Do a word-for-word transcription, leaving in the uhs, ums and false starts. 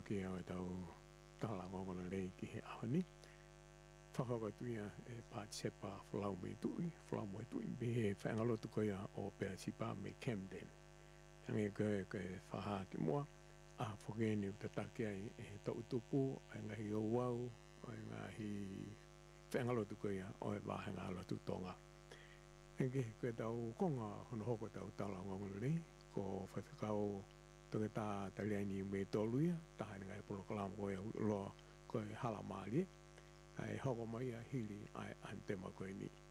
ke o tau tala ngongona lei ki he ahoni. Whakaka tuia e Pātsepa Whalau me tui, Whalau me tui, me he whaengalo tukoia o Pēsipa me Camden. Hange koe koe whaha ki mua, a whakeni utatake ai e tau tupu, ai ngahi o wau, ai ngahi whaengalo tukoia o e wāhenga ala tutonga. Hange koe tau konga hono hoko tau tala ngongona lei, ko whaiwhakao toke tā taliani me toluia, taha ngai polo kalama koe loa koe hala maali, ai hoko mai a hili ai antema koe ni.